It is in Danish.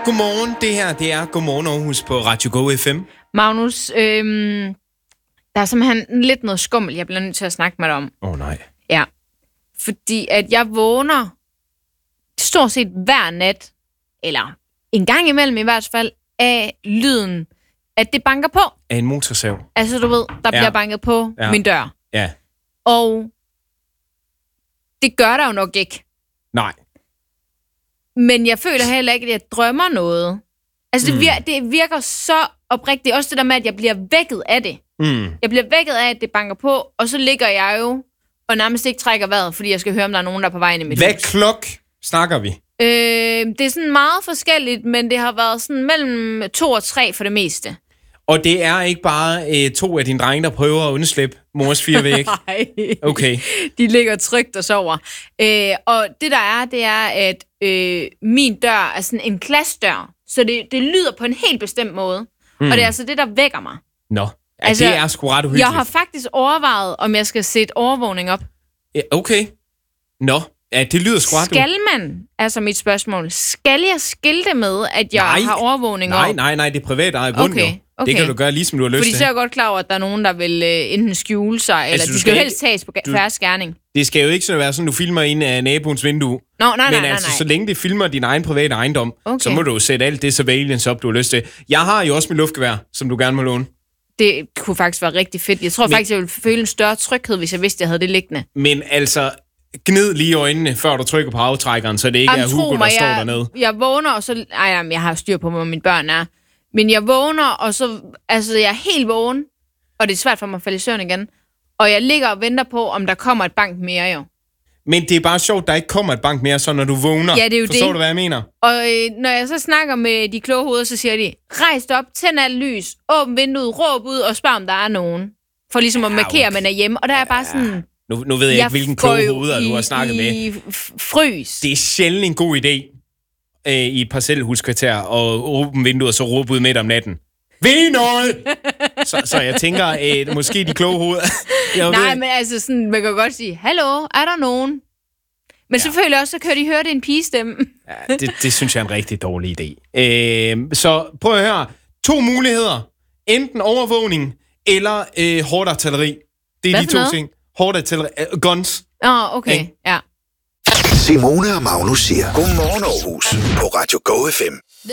Godmorgen, det her det er Godmorgen Aarhus på Radio Go FM. Magnus, der er simpelthen lidt noget skummel, jeg bliver nødt til at snakke med dig om. Nej. Ja, fordi at jeg vågner stort set hver nat, eller en gang imellem i hvert fald, af lyden, at det banker på. Af en motorsav. Altså du ved, der bliver banket på min dør. Ja. Og det gør der jo nok ikke. Nej. Men jeg føler heller ikke, at jeg drømmer noget. Altså det virker så oprigtigt. Også det der med, at jeg bliver vækket af det. Jeg bliver vækket af, at det banker på, og så ligger jeg jo og nærmest ikke trækker vejret, fordi jeg skal høre, om der er nogen, der er på vej ind i mit hus. Hvad klok snakker vi? Det er sådan meget forskelligt, men det har været sådan mellem 2 og 3 for det meste. Og det er ikke bare 2 af dine drenge, der prøver at undslippe mors 4 væg? Nej. Okay. De ligger trygt og sover. Og det der det er, at min dør er sådan en glasdør, så det lyder på en helt bestemt måde. Og det er altså det, der vækker mig. Nå, ja, altså, det er sgu ret uhyggeligt. Jeg har faktisk overvejet, om jeg skal sætte overvågning op. Ja, okay. Nå, ja, det lyder sgu ret. Skal man, altså mit spørgsmål, skal jeg skilte med, at jeg har overvågning op? Nej, det er privat ejet grund jo. Okay. Det kan du gøre lige som du har lyst til. Fordi så er jeg godt klar over, at der er nogen, der vil enten skjule sig, eller de skal jo helst tages på færre skærning. Det skal jo ikke sådan være sådan, du filmer ind af naboens vindue. Nej. Så længe det filmer din egen private ejendom, så må du jo sætte alt det surveillance op, du har lyst til. Jeg har jo også mit luftgevær, som du gerne må låne. Det kunne faktisk være rigtig fedt. Jeg tror faktisk, jeg ville føle en større tryghed, hvis jeg vidste, jeg havde det liggende. Men altså, gnid lige øjnene, før du trykker på aftrækkeren, så det ikke er Hugo, der står dernede. Jeg vågner, og så... jeg har styr på, hvor mine børn er. Men jeg vågner, og så... Altså, jeg er helt vågen, og det er svært for mig at falde i søvn igen. Og jeg ligger og venter på, om der kommer et bank mere, jo. Men det er bare sjovt, der ikke kommer et bank mere, så når du vågner. Ja, det er jo Forstår du, hvad jeg mener? Og når jeg så snakker med de kloge hoveder, så siger de, rejs op, tænd alt lys, åbn vinduet, råb ud og spørg, om der er nogen. For ligesom at markere, at man er hjemme. Og der er bare sådan... Nu ved jeg ikke, hvilken kloge hoveder du har snakket med. Frys. Det er sjældent en god idé i et parcelhuskvarter at åbne vinduet og så råbe ud midt om natten. Ved noget! så jeg tænker, måske de kloge hoveder... Nej, men altså sådan, man kan godt sige, hallo, er der nogen? Men selvfølgelig også, så kan de høre, det en pigestemme. Ja, det synes jeg er en rigtig dårlig idé. Så prøv at høre. 2 muligheder. Enten overvågning eller hårdt artilleri. Det er de 2 ting. Hårdt artilleri. Guns. Okay. Ja. Simone og Magnus siger, Godmorgen Aarhus på Radio Go FM.